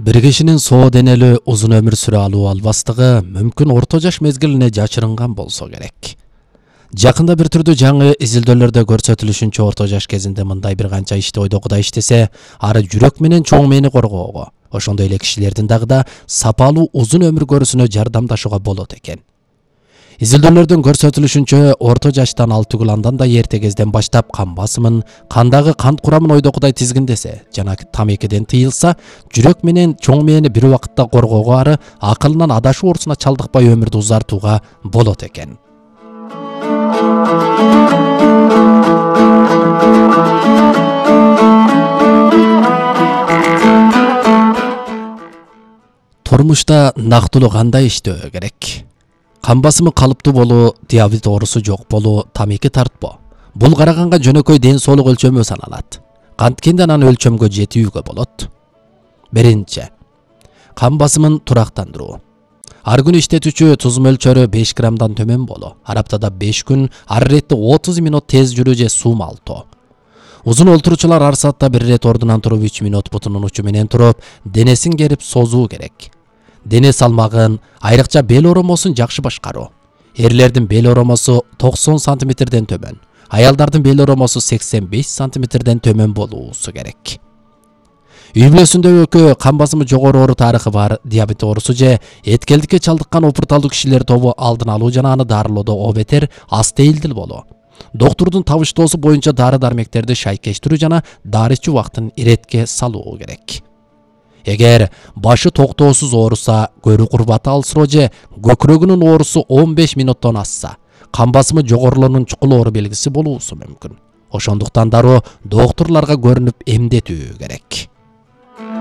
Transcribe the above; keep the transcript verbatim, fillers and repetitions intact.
Bir kişinin соо денелүү uzun ömür süre alуу албастыгы мүмкүн орто жаш мезгилине жашырынган болсо керек. Жакында бир түрдүү жаңы изилдөөлөрдө көрсөтүлүшүнчө орто жаш кезинде мындай бир канча ишти ойдогудай иштесе, ары жүрөк менен чоң мээни коргоого, ошондой эле кишилердин дагы да сапалуу uzun ömür көрүүсүнө жардамдашууга болот экен. Изилдөөлөрдүн көрсөтүлүшүнчө орто жаштан ал түгүл андан да эрте кезден баштап кан басымын, кандагы кант курамын ойдогудай тизгиндесе жана тамекиден тыйылса, жүрөк менен чоң мээни бир убакытта коргоого ары акылынан адашуу оорусуна чалдыкпай өмүрдү узартууга болот экен. Турмушта нактылуу кандай иштөө керек? Кан басымы калыптуу болуу, диабет оорусу жок болуу, тамеки тартпоо. Бул караганга жөнөкөй ден соолук өлчөмү саналат. Канткенде анан өлчөмгө жетүүгө болот. Биринчи, кан басымын турактандыруу. Ар күн иштетүүчү туз мөлчөрү беш граммдан төмөн болуу. Ар аптада беш күн, ар иретте отуз мүнөт тез жүрүү же суу малтоо. Узун олтуруучулар ар саатта бир ирет ордунан туруп үч мүнөт бутунун учу менен туруп, денесин керип созуу керек. Дене салмагын, айрыкча бел оромосун жакшы башкаруу. Эрлердин бел оромосу токсон сантиметрден төмөн, аялдардын бел оромосу сексен беш сантиметрден төмөн болуусу керек. Үй бүлөсүндө өкө кан басымы жогору оору тарыхы бар диабет оорусу же эткелдикке чалдыккан опурталдуу кишилер тобу алдын алуу жана аны дарылоодо о бетер аз тейлдил болуу. Доктурдун табыштоосу боюнча дары дармектерди шайкештирүү жана дары ичүү убактын иретке салуу керек. Эгер башы токтоосуз ооруса, көрүү курбаты алсыроо же көкүрөгүнүн оорусу он беш мүнөттөн асса, кан басымы жогорулуунун чукул оору белгиси болуусу мүмкүн. Ошондуктан дароо доктурларга көрүнүп эмдетүү керек.